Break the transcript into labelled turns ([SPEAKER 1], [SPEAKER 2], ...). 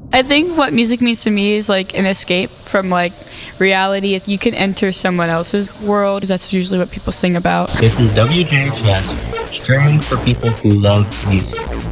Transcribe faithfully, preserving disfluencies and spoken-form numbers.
[SPEAKER 1] I think what music means to me is like an escape from like reality. If you can enter someone else's world, 'cause that's usually what people sing about.
[SPEAKER 2] This is W J H S, streaming for people who love music.